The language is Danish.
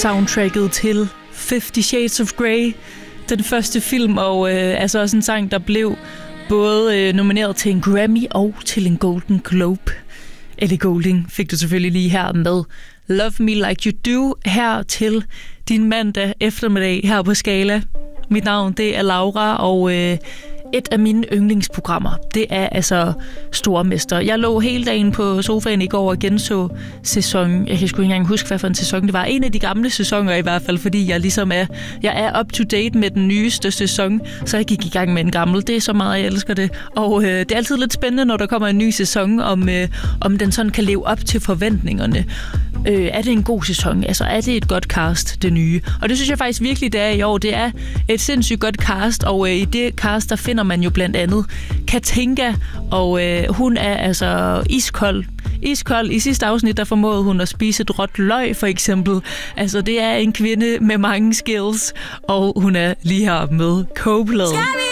soundtracket til 50 Shades of Grey, den første film, og altså også en sang, der blev både nomineret til en Grammy og til en Golden Globe. Ellie Goulding fik du selvfølgelig lige her med Love Me Like You Do, her til din mandag eftermiddag her på Skala. Mit navn, det er Laura, og et af mine yndlingsprogrammer, det er altså Stormester. Jeg lå hele dagen på sofaen i går og genså sæson. Jeg kan sgu ikke engang huske, hvad for en sæson det var. En af de gamle sæsoner i hvert fald, fordi jeg ligesom er up to date med den nyeste sæson, så jeg gik i gang med en gammel. Det er så meget, jeg elsker det. Og det er altid lidt spændende, når der kommer en ny sæson, om den sådan kan leve op til forventningerne. Er det en god sæson? Altså, er det et godt cast, det nye? Og det synes jeg faktisk virkelig, det er i år. Det er et sindssygt godt cast, og i det cast, der finder man jo blandt andet Katinka, og hun er altså iskold. I sidste afsnit, der formåede hun at spise et råt løg, for eksempel. Altså, det er en kvinde med mange skills, og hun er lige her med Copeland.